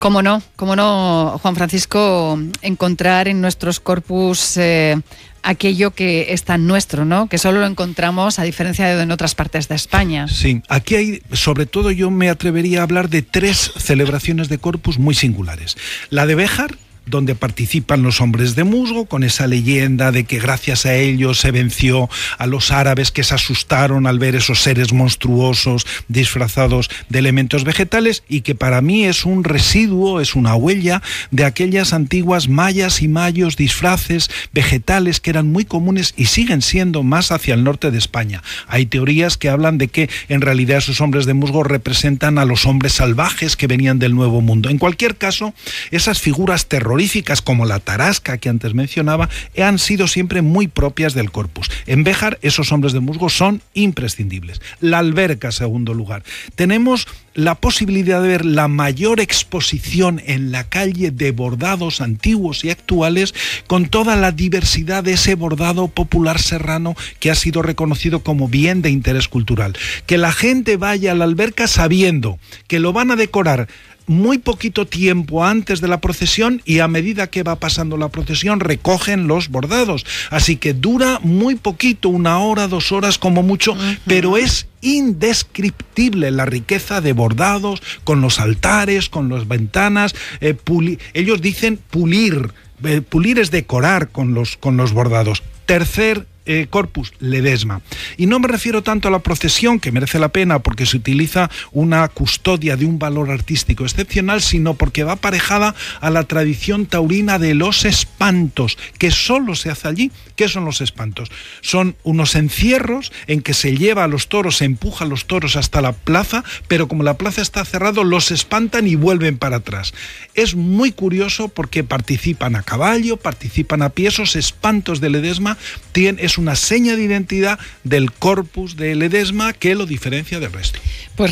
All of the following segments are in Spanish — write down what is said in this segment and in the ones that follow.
Cómo no, Juan Francisco, encontrar en nuestros corpus aquello que es tan nuestro, ¿no? Que solo lo encontramos a diferencia de en otras partes de España. Sí, aquí hay, sobre todo yo me atrevería a hablar de 3 celebraciones de corpus muy singulares. La de Béjar, donde participan los hombres de musgo, con esa leyenda de que gracias a ellos se venció a los árabes que se asustaron al ver esos seres monstruosos disfrazados de elementos vegetales, y que para mí es un residuo, es una huella de aquellas antiguas mayas y mayos disfraces vegetales que eran muy comunes y siguen siendo más hacia el norte de España. Hay teorías que hablan de que en realidad esos hombres de musgo representan a los hombres salvajes que venían del Nuevo Mundo. En cualquier caso, esas figuras terroríficas como la tarasca que antes mencionaba, han sido siempre muy propias del corpus. En Béjar, esos hombres de musgo son imprescindibles. La alberca, segundo lugar. Tenemos la posibilidad de ver la mayor exposición en la calle de bordados antiguos y actuales, con toda la diversidad de ese bordado popular serrano que ha sido reconocido como bien de interés cultural. Que la gente vaya a la alberca sabiendo que lo van a decorar muy poquito tiempo antes de la procesión, y a medida que va pasando la procesión recogen los bordados. Así que dura muy poquito, 1 hora, 2 horas como mucho, pero es indescriptible la riqueza de bordados, con los altares, con las ventanas. Ellos dicen pulir. Pulir es decorar con los bordados. Tercer corpus, Ledesma. Y no me refiero tanto a la procesión, que merece la pena porque se utiliza una custodia de un valor artístico excepcional, sino porque va aparejada a la tradición taurina de los espantos, que solo se hace allí. ¿Qué son los espantos? Son unos encierros en que se lleva a los toros, se empuja a los toros hasta la plaza, pero como la plaza está cerrada, los espantan y vuelven para atrás. Es muy curioso porque participan a caballo, participan a pie. Esos espantos de Ledesma es una seña de identidad del corpus de Ledesma que lo diferencia del resto. Pues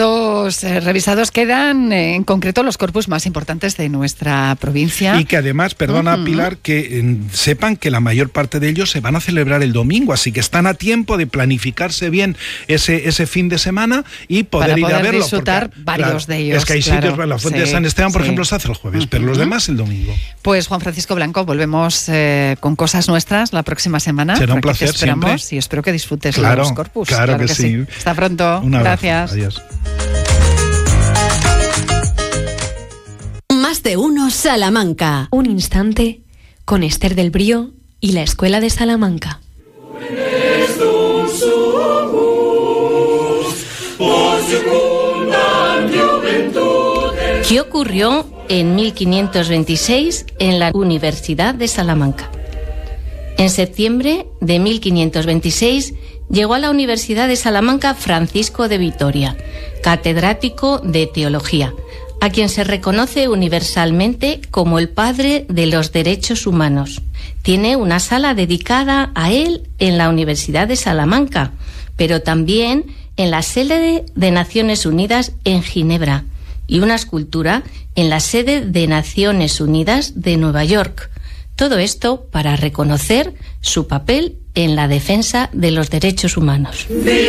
revisados quedan en concreto los corpus más importantes de nuestra provincia. Y que además, perdona Pilar, que sepan que la mayor parte de ellos se van a celebrar el domingo, así que están a tiempo de planificarse bien ese fin de semana y poder ir a verlo. Disfrutar porque, varios de ellos. Es que hay sitios, la Fuente de San Esteban, por ejemplo, se hace el jueves, pero los demás el domingo. Pues Juan Francisco Blanco, volvemos con cosas nuestras la próxima semana. Será un placer siempre. Y espero que disfrutes los corpus. Claro que sí. Hasta pronto. Un abrazo. Gracias. Adiós. Más de uno Salamanca. Un instante con Esther del Brío y la Escuela de Salamanca. ¿Qué ocurrió en 1526 en la Universidad de Salamanca? En septiembre de 1526 llegó a la Universidad de Salamanca Francisco de Vitoria, catedrático de Teología, a quien se reconoce universalmente como el padre de los derechos humanos. Tiene una sala dedicada a él en la Universidad de Salamanca, pero también en la sede de Naciones Unidas en Ginebra y una escultura en la sede de Naciones Unidas de Nueva York. Todo esto para reconocer su papel en la defensa de los derechos humanos.